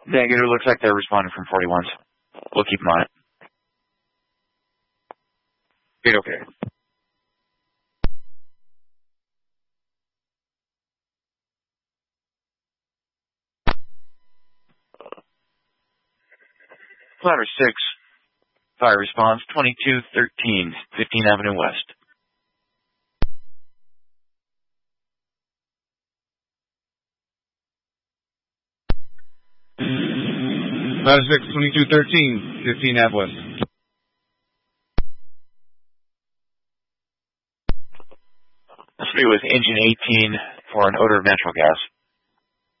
Negative. Looks like they're responding from 41s. We'll keep them on it. Great, okay. Ladder 6. Fire response 2213, 15 Avenue West. Ladder 6, 2213, 15 Ave West. Street with engine 18 for an odor of natural gas.